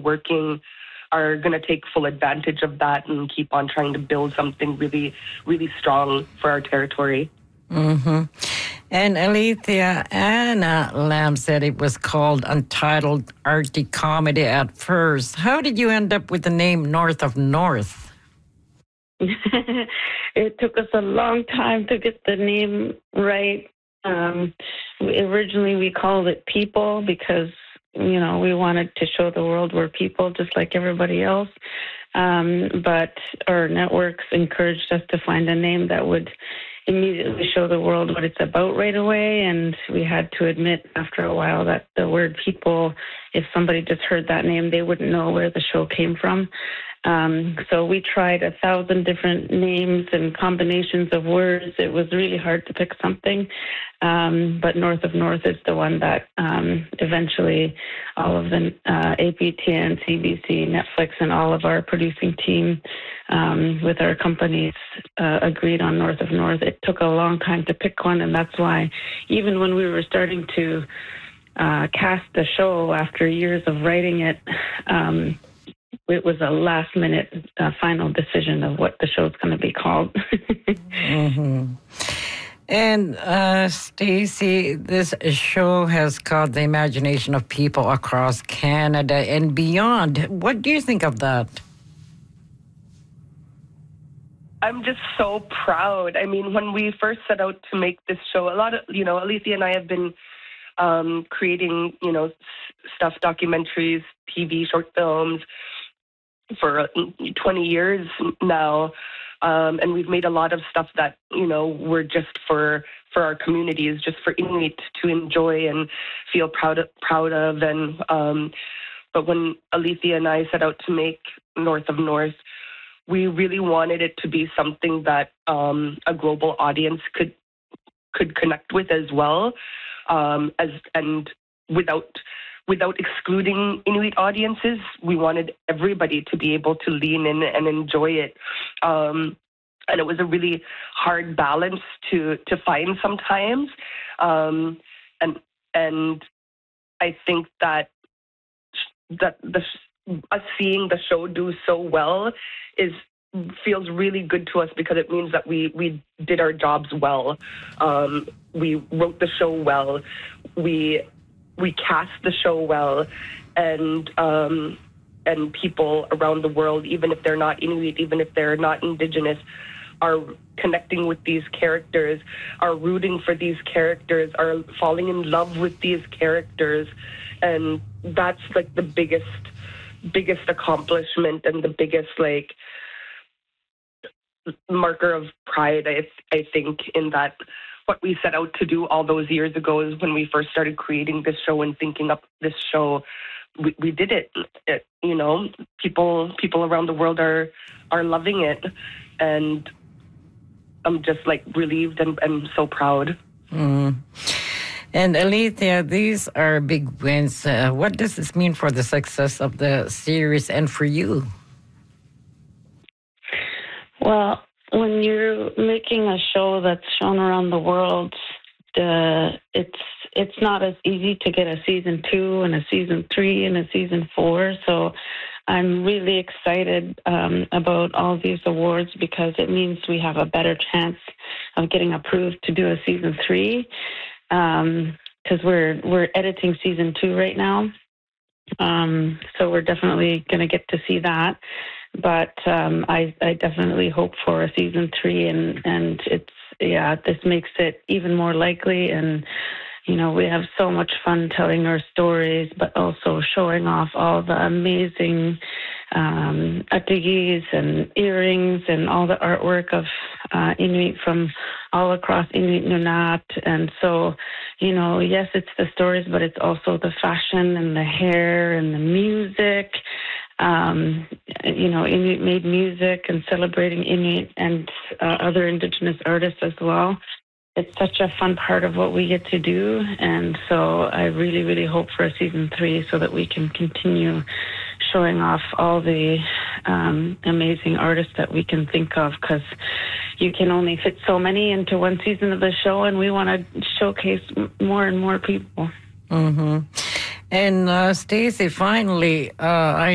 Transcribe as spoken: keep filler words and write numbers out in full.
working are going to take full advantage of that and keep on trying to build something really, really strong for our territory. Mm-hmm. And Alethea, Anna Lamb said it was called Untitled Arty Comedy at first. How did you end up with the name North of North? It took us a long time to get the name right. Um, we, originally, we called it People because, you know, we wanted to show the world we're people just like everybody else. Um, but our networks encouraged us to find a name that would immediately show the world what it's about right away. And we had to admit after a while that the word people, if somebody just heard that name, they wouldn't know where the show came from. Um, so we tried a thousand different names and combinations of words. It was really hard to pick something. Um, but North of North is the one that um, eventually all of the uh, A P T N, C B C, Netflix, and all of our producing team um, with our companies uh, agreed on North of North. It took a long time to pick one, and that's why even when we were starting to uh, cast the show after years of writing it, um, it was a last-minute uh, final decision of what the show's going to be called. Mm-hmm. And uh, Stacey, this show has caught the imagination of people across Canada and beyond. What do you think of that? I'm just so proud. I mean, when we first set out to make this show, a lot of, you know, Alethea and I have been um, creating, you know, stuff, documentaries, T V, short films for twenty years now. Um, and we've made a lot of stuff that, you know, were just for for our communities, just for Inuit to enjoy and feel proud of, proud of. And um, but when Alethea and I set out to make North of North, we really wanted it to be something that um, a global audience could could connect with as well, um, as and without. Without excluding Inuit audiences, we wanted everybody to be able to lean in and enjoy it. Um, and it was a really hard balance to to find sometimes. Um, and and I think that that the us seeing the show do so well is feels really good to us because it means that we we did our jobs well. Um, we wrote the show well. We We cast the show well, and um, and people around the world, even if they're not Inuit, even if they're not Indigenous, are connecting with these characters, are rooting for these characters, are falling in love with these characters, and that's like the biggest, biggest accomplishment and the biggest like marker of pride. I I think in that. What we set out to do all those years ago is when we first started creating this show and thinking up this show, we, we did it. it. You know, people people around the world are are loving it, and I'm just like relieved and, and so proud. Mm. And Alethea, these are big wins. Uh, what does this mean for the success of the series and for you? Well, when you're making a show that's shown around the world, uh, it's it's not as easy to get a season two and a season three and a season four. So I'm really excited um, about all these awards because it means we have a better chance of getting approved to do a season three. Because um, we're we're editing season two right now, um, so we're definitely going to get to see that. But um, I, I definitely hope for a season three, and, and it's, yeah, this makes it even more likely. And, you know, we have so much fun telling our stories, but also showing off all the amazing um, atigis and earrings and all the artwork of uh, Inuit from all across Inuit Nunat. And so, you know, yes, it's the stories, but it's also the fashion and the hair and the music. Um, you know, Inuit made music and celebrating Inuit and uh, other Indigenous artists as well. It's such a fun part of what we get to do. And so I really, really hope for a season three so that we can continue showing off all the um, amazing artists that we can think of, because you can only fit so many into one season of the show, and we want to showcase more and more people. Mm-hmm. And uh, Stacey, finally, uh, I